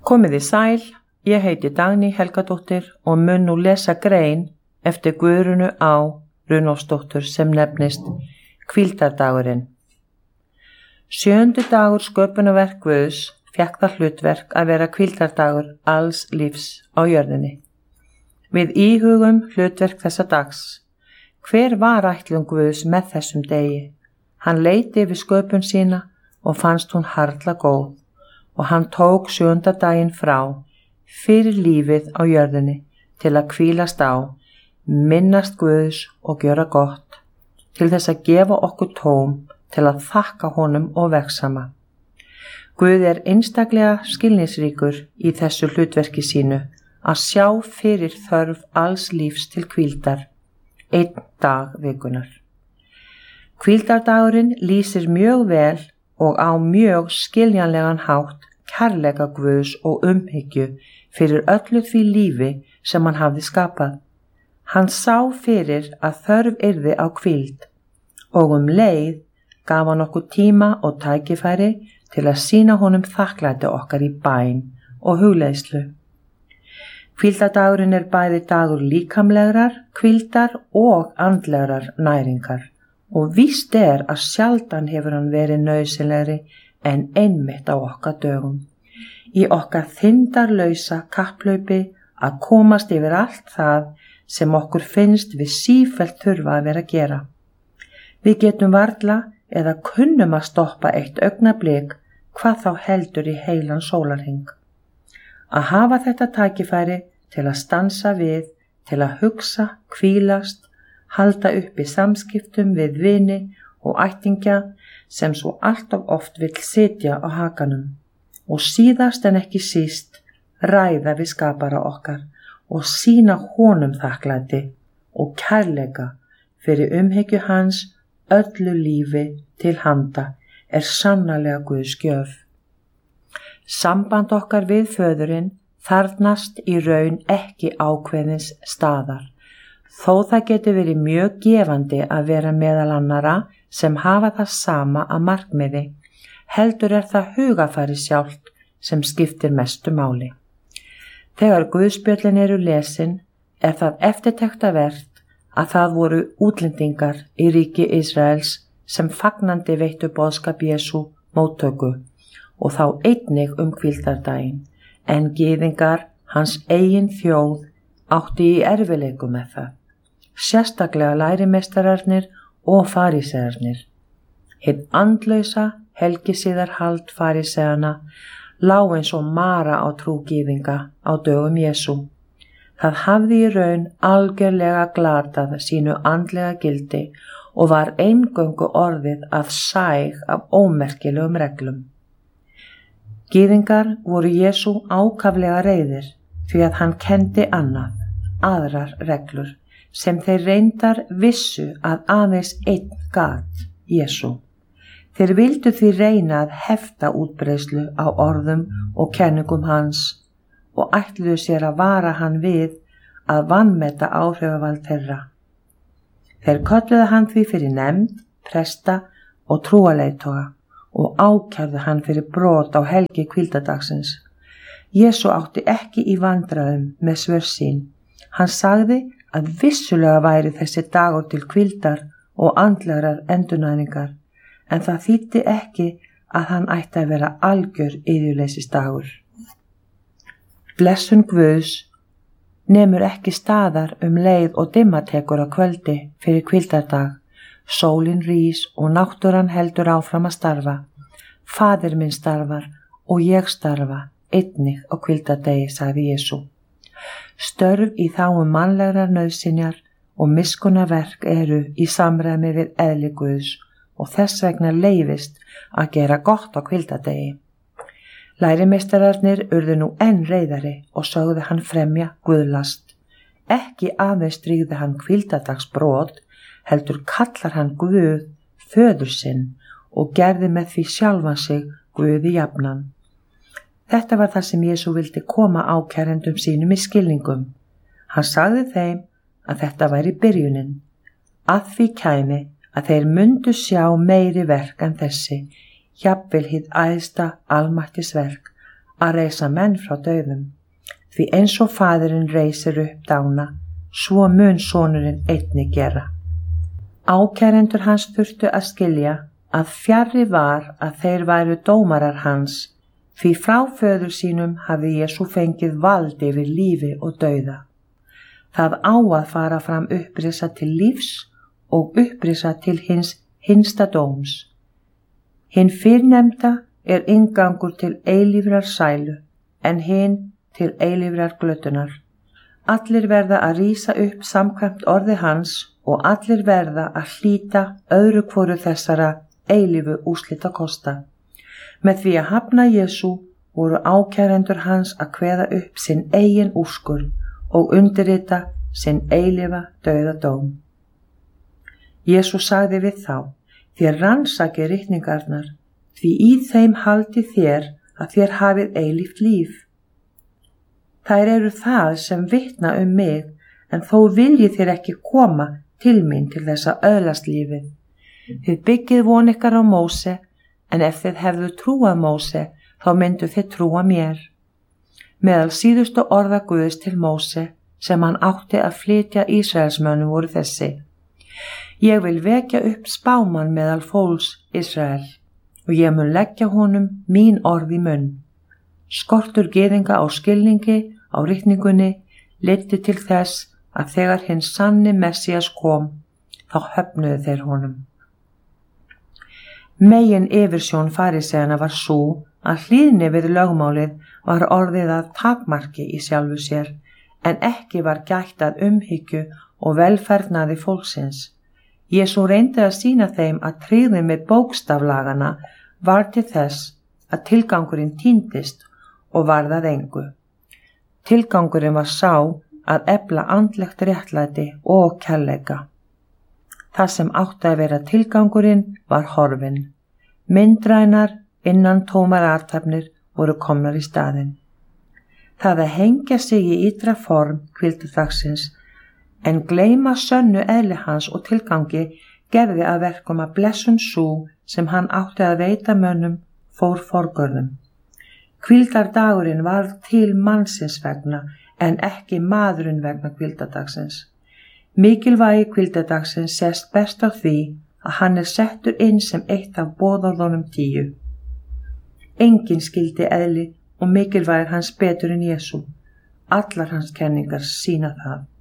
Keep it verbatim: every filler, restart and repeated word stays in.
Komiði sæl, ég heiti Dagný Helgadóttir og mun nú lesa grein eftir Guðrúnu Á. Runólfsdóttur sem nefnist Hvíldardagurinn. Sjöundi dagur sköpunarverk Guðs fékk það hlutverk að vera hvíldardagur alls lífs á jörðinni. Við íhugum hlutverk þessa dags. Hver var ætlun Guðs með þessum degi? Hann leiti yfir sköpun sína og fannst hún harla góð og hann tók sjöunda daginn frá fyrir lífið á jörðinni til að hvílast á, minnast Guðs og gjöra gott, til þess að gefa okkur tóm til að þakka honum og vegsama. Guð er einstaklega skilningsríkur í þessu hlutverki sínu að sjá fyrir þörf alls lífs til hvíldar, einn dag vikunar. Hvíldardagurinn lýsir mjög vel og á mjög skiljanlegan hátt kærleika Guðs og umhyggju fyrir öllu því lífi sem hann hafði skapað. Hann sá fyrir að þörf yrði á hvíld og um leið gaf hann okkur tíma og tækifæri til að sýna honum þakklæti okkar í bæn og hugleiðslu. Hvíldardagurinn er bæði dagur líkamlegrar, hvíldar og andlegrar næringar og víst er að sjaldan hefur hann verið nauðsynlegri en einmitt á okkar dögum. Í okkar þyndarlausa kapplaupi að komast yfir allt það sem okkur finnst við sífellt þurfa að vera að gera. Við getum varla eða kunnum að stoppa eitt augnablik hvað þá heldur í heilan sólarhring. Að hafa þetta tækifæri til að stansa við, til að hugsa, hvílast, halda upp í samskiptum við vini og ættingja sem svo alltof oft vill sitja á hakanum og síðast en ekki síst ræða við skapara okkar og sýna honum þakklæti og kærleika fyrir umhyggju hans öllu lífi til handa er sannarlega Guðs gjöf. Samband okkar við föðurinn þarfnast í raun ekki ákveðins staðar, þó það getur verið mjög gefandi að vera meðal annara sem hafa það sama að markmiði, heldur er það hugafæri sjálft sem skiptir mestu máli. Þegar Guðspjöllin eru lesin er það eftirtektavert að það voru útlendingar í ríki Ísraels sem fagnandi veittu boðskap Jesú móttöku og þá einnig um hvíldardaginn, en gyðingar hans eigin þjóð átti í erfiðleikum með það, sérstaklega lærimeistararnir og farísearnir. Hinn andlausa helgisiðarhald faríseana lá eins og mara á trú gyðinga á dögum Jesú. Það hafði í raun algjörlega glatað sínu andlega gildi og var eingöngu orðið að sæg af ómerkilegum reglum. Gyðingar voru Jesú ákaflega reiðir því að hann kenndi annað, aðrar reglur, sem þeir reyndar vissu að aðeins einn gat, Jesú. Þeir vildu því reyna að hefta útbreiðslu á orðum og kenningum hans og ætluðu sér að vara hann við að vanmeta áhrifavald þeirra. Þeir kölluðu hann því fyrir nefnd, presta og trúarleiðtoga og ákærðu hann fyrir brot á helgi hvíldadagsins. Jesú átti ekki í vandræðum með svör sín. Hann sagði að vissulega væri þessi dagur til hvíldar og andlegrar endurnæringar, en það þýddi ekki að hann ætti að vera algjör iðjuleysisdagur. Blessun Guðs nemur ekki staðar um leið og dimma tekur á kvöldi fyrir hvíldardag. Sólin rís og náttúran heldur áfram að starfa. Faðir minn starfar og ég starfa einnig á hvíldardegi, sagði Jesú. Störf í þágu mannlegrar nauðsynjar og miskunnaverk eru í samræmi við eðli Guðs og þess vegna leyfist að gera gott á hvíldardegi. Lærimeistararnir urðu nú enn reiðari og sögðu hann fremja guðlast. Ekki aðeins strígði hann hvíldardagsbrot, heldur kallar hann Guð föður sinn og gerði með því sjálfan sig Guði jafnan. Þetta var það sem Jesú vildi koma ákærendum sínum í skilningum. Hann sagði þeim að þetta væri byrjunin, að því kæmi að þeir mundu sjá meiri verk en þessi, jafnvel hið æðsta almættisverk, að reisa menn frá dauðum, því eins og faðirinn reisir upp dána, svo mun sonurinn einnig gera. Ákærendur hans þurftu að skilja að fjarri var að þeir væru dómarar hans, því frá föður sínum hafði Jesú fengið vald yfir lífi og dauða. Það á að fara fram upprisa til lífs og upprisa til hins hinsta dóms. Hinn fyrrnefnda er inngangur til eilífrar sælu, en hinn til eilífrar glötunar. Allir verða að rísa upp samkvæmt orði hans og allir verða að hlíta öðru hvoru þessara eilífu úrslita kosta. Með því að hafna Jesú voru ákærendur hans að kveða upp sinn eigin úrskurð og undirrita sinn eilífa dauðadóm. Jesú sagði við þá: þér rannsakið ritningarnar, því í þeim haldið þér að þér hafið eilíft líf. Þær eru það sem vitna um mig, en þó viljið þér ekki koma til mín til þess að öðlast lífið. Þið byggið von ykkar á Móse, en ef þið hefðu trúað Móse, þá myndu þið trúa mér. Meðal síðustu orða Guðs til Móse, sem hann átti að flytja Ísraelsmönnum, voru þessi: ég vil vekja upp spámann meðal fólks Ísrael, og ég mun leggja honum mín orð í munn. Skortur gyðinga á skilningi á ritningunni leiddi til þess að þegar hinn sanni Messías kom, þá höfnuðu þeir honum. Megin yfirsjón farisæana var sú að hlýðni við lögmálið var orðið að takmarki í sjálfu sér, en ekki var gætt að umhyggju og velfernaði fólksins. Jesú reyndi að sýna þeim að tryggðin með bókstaflagana var til þess að tilgangurinn týndist og varð að engu. Tilgangurinn var sá að efla andlegt réttlæti og kærleika. Það sem átti að vera tilgangurinn var horfinn. Myndrænar innan tómar athafnir voru komnar í staðinn. Það að hengja sig í ytra form hvíldardagsins, en gleyma sönnu eðli hans og tilgangi gerði að verkum að blessun sú sem hann átti að veita mönnum fór forgörðum. Hvíldardagurinn var til mannsins vegna, en ekki maðurinn vegna hvíldardagsins. Mikilvægi hvíldardagsins sést best á því að hann er settur inn sem eitt af boðorðunum tíu. Enginn skildi eðli og mikilvægi hans betur en Jesú. Allar hans kenningar sýna það.